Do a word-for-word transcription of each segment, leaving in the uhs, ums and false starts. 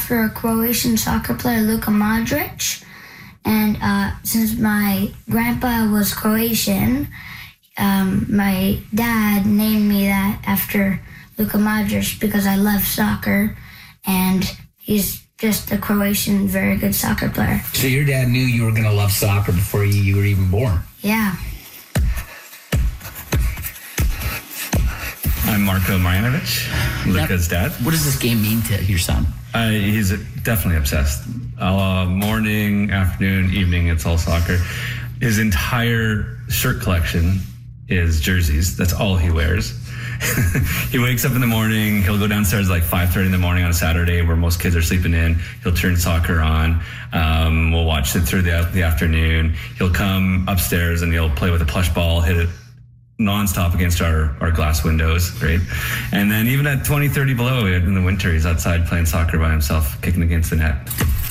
after a Croatian soccer player, Luka Modric. And uh, since my grandpa was Croatian, um, my dad named me that after Luka Modric because I love soccer. And he's just a Croatian, very good soccer player. So your dad knew you were going to love soccer before you, you were even born? Yeah. I'm Marko Marjanovic, Luka's dad. What does this game mean to your son? Uh, he's definitely obsessed. Uh, morning, afternoon, evening, it's all soccer. His entire shirt collection is jerseys. That's all he wears. He wakes up in the morning. He'll go downstairs like five thirty in the morning on a Saturday where most kids are sleeping in. He'll turn soccer on. Um, we'll watch it through the, the afternoon. He'll come upstairs and he'll play with a plush ball, hit it nonstop against our, our glass windows, right? And then even at twenty, thirty below in the winter, he's outside playing soccer by himself, kicking against the net.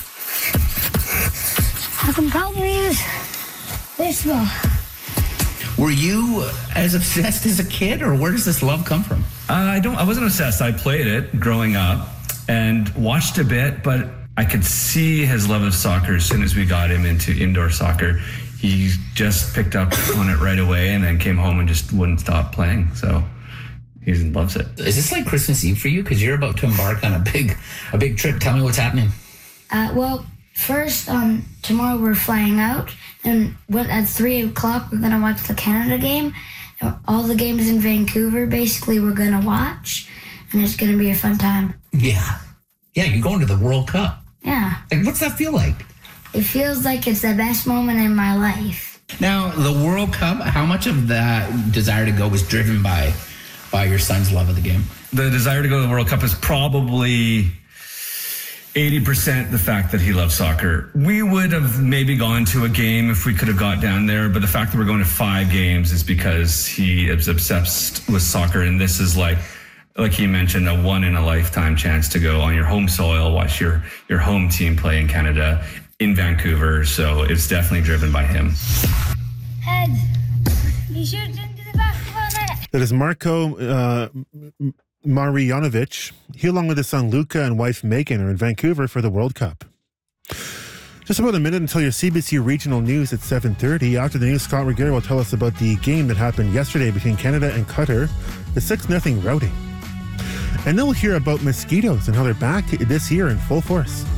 I can probably use baseball. Were you as obsessed as a kid, or where does this love come from? Uh, I don't. I wasn't obsessed. I played it growing up and watched a bit, but I could see his love of soccer as soon as we got him into indoor soccer. He just picked up on it right away and then came home and just wouldn't stop playing. So he loves it. Is this like Christmas Eve for you? Because you're about to embark on a big, a big trip. Tell me what's happening. Uh, well, first, um, tomorrow we're flying out. And at three o'clock, we're going to watch the Canada game. All the games in Vancouver, basically, we're going to watch. And it's going to be a fun time. Yeah. Yeah, you're going to the World Cup. Yeah. Like, what's that feel like? It feels like it's the best moment in my life. Now, the World Cup, how much of that desire to go was driven by, by your son's love of the game? The desire to go to the World Cup is probably eighty percent the fact that he loves soccer. We would have maybe gone to a game if we could have got down there, but the fact that we're going to five games is because he is obsessed with soccer, and this is like, like he mentioned, a one in a lifetime chance to go on your home soil, watch your, your home team play in Canada, in Vancouver, so it's definitely driven by him. Head, you shoot into the basketball net. That is Marko uh, Marjanovic. He, along with his son Luka and wife Megan, are in Vancouver for the World Cup. Just about a minute until your C B C regional news at seven thirty. After the news, Scott Regier will tell us about the game that happened yesterday between Canada and Qatar, the six nothing routing. And then we'll hear about mosquitoes and how they're back this year in full force.